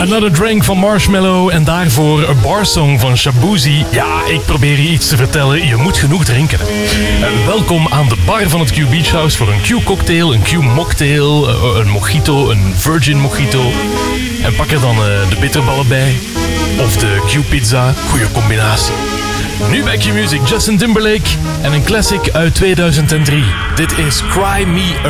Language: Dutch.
Another Drink van Marshmello en daarvoor een barsong van Shaboozey. Ja, ik probeer je iets te vertellen, je moet genoeg drinken. Welkom aan de bar van het Q Beach House voor een Q-cocktail, een Q-mocktail, een mojito, een virgin mojito. En pak er dan de bitterballen bij. Of de Q-pizza, goede combinatie. Nu bij Q-Music, Justin Timberlake en een classic uit 2003. Dit is Cry Me a